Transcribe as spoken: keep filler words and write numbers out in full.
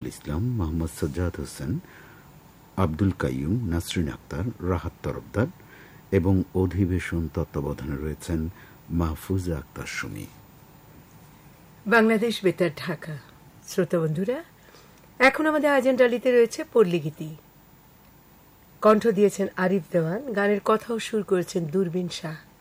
ইসলাম, মোহাম্মদ সাজ্জাদ হোসেন, আব্দুল কাইয়ুম, নাসরিন আক্তার, রাহাত তরফদার এবং অধিবেশন তত্ত্বাবধানে রয়েছেন মাহফুজা আক্তার সুমি। বাংলাদেশ বেতার, ঢাকা। শ্রোতা বন্ধুরা, এখন আমাদের আয়োজনটালিতে রয়েছে পল্লীগীতি। কণ্ঠ দিয়েছেন আরিফ দেওয়ান, গানের কথাও সুর করেছেন দূরবীন শাহ।